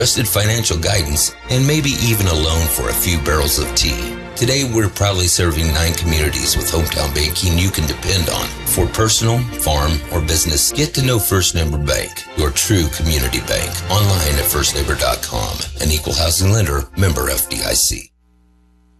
trusted financial guidance, and maybe even a loan for a few barrels of tea. Today, we're proudly serving 9 communities with hometown banking you can depend on. For personal, farm, or business, get to know First Neighbor Bank, your true community bank. Online at firstneighbor.com. An equal housing lender, member FDIC.